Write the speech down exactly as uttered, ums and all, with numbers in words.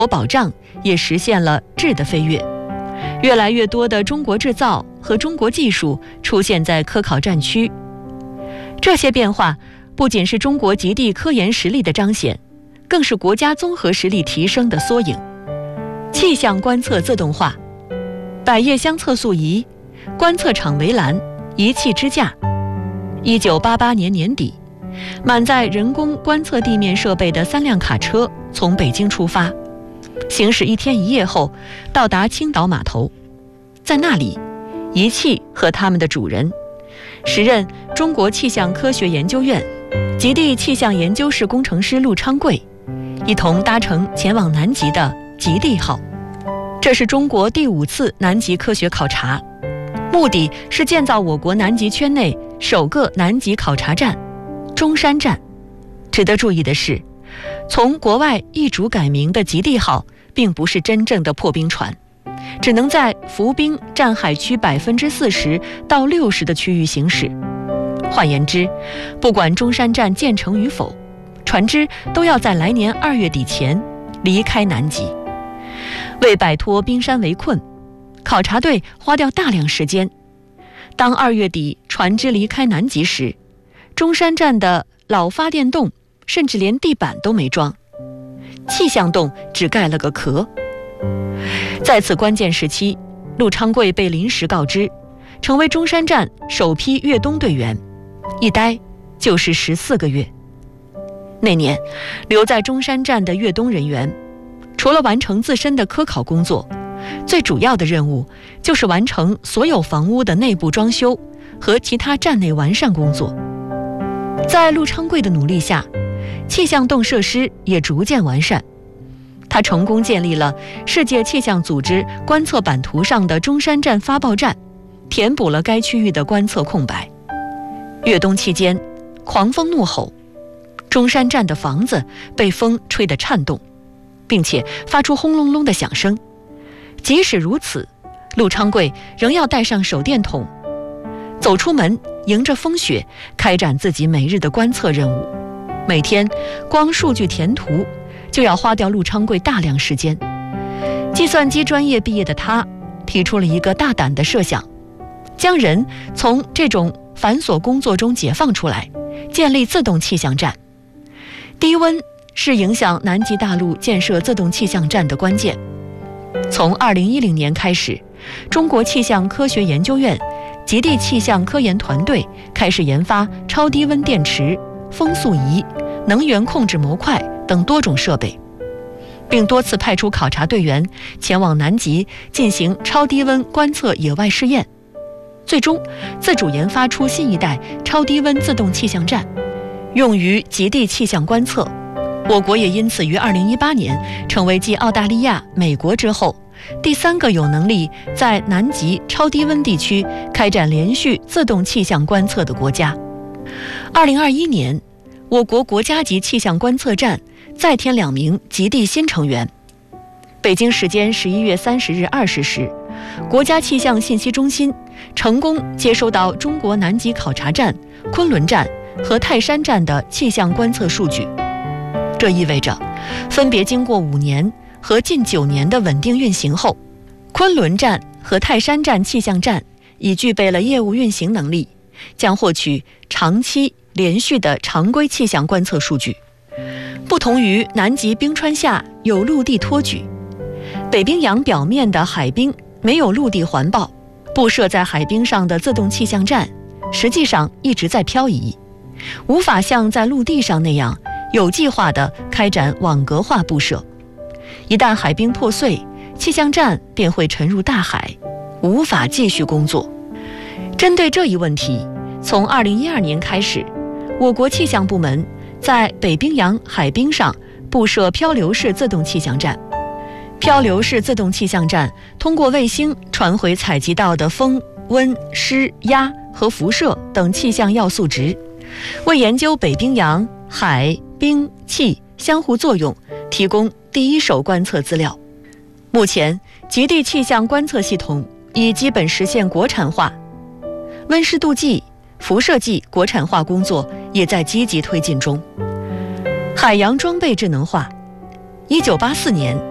保障也实现了质的飞跃。越来越多的中国制造和中国技术出现在科考战区。这些变化不仅是中国极地科研实力的彰显，更是国家综合实力提升的缩影。气象观测自动化，百叶箱测速仪、观测场围栏、仪器支架。一九八八年年底，满载人工观测地面设备的三辆卡车从北京出发，行驶一天一夜后到达青岛码头。在那里，仪器和他们的主人，时任中国气象科学研究院极地气象研究室工程师陆昌贵，一同搭乘前往南极的极地号。这是中国第五次南极科学考察，目的是建造我国南极圈内首个南极考察站——中山站。值得注意的是，从国外易主改名的极地号并不是真正的破冰船，只能在浮冰占海区百分之四十到六十的区域行驶。换言之，不管中山站建成与否，船只都要在来年二月底前离开南极。为摆脱冰山围困，考察队花掉大量时间。当二月底船只离开南极时，中山站的老发电洞甚至连地板都没装，气象洞只盖了个壳。在此关键时期，陆昌贵被临时告知，成为中山站首批越冬队员，一待就是十四个月。那年，留在中山站的越冬人员，除了完成自身的科考工作，最主要的任务就是完成所有房屋的内部装修和其他站内完善工作。在陆昌贵的努力下，气象洞设施也逐渐完善。他成功建立了世界气象组织观测版图上的中山站发报站，填补了该区域的观测空白。越冬期间，狂风怒吼，中山站的房子被风吹得颤动，并且发出轰隆隆的响声。即使如此，陆昌贵仍要带上手电筒，走出门，迎着风雪，开展自己每日的观测任务。每天光数据填图就要花掉陆昌贵大量时间。计算机专业毕业的他，提出了一个大胆的设想，将人从这种繁琐工作中解放出来，建立自动气象站。低温是影响南极大陆建设自动气象站的关键。从二零一零年开始，中国气象科学研究院极地气象科研团队开始研发超低温电池、风速仪、能源控制模块等多种设备，并多次派出考察队员前往南极进行超低温观测野外试验，最终自主研发出新一代超低温自动气象站，用于极地气象观测。我国也因此于二零一八年成为继澳大利亚、美国之后第三个有能力在南极超低温地区开展连续自动气象观测的国家。二零二一年，我国国家级气象观测站再添两名极地新成员。北京时间十一月三十日二十时，国家气象信息中心成功接收到中国南极考察站、昆仑站和泰山站的气象观测数据。这意味着，分别经过五年和近九年的稳定运行后，昆仑站和泰山站气象站已具备了业务运行能力，将获取长期连续的常规气象观测数据。不同于南极冰川下有陆地托举，北冰洋表面的海冰没有陆地环抱，布设在海冰上的自动气象站实际上一直在漂移，无法像在陆地上那样有计划地开展网格化布设。一旦海冰破碎，气象站便会沉入大海，无法继续工作。针对这一问题，从二零一二年开始，我国气象部门在北冰洋海冰上布设漂流式自动气象站。漂流式自动气象站通过卫星传回采集到的风、温、湿、压和辐射等气象要素值，为研究北冰洋海、冰、气相互作用提供第一手观测资料。目前，极地气象观测系统已基本实现国产化，温湿度计、辐射计国产化工作也在积极推进中。海洋装备智能化。一九八四年，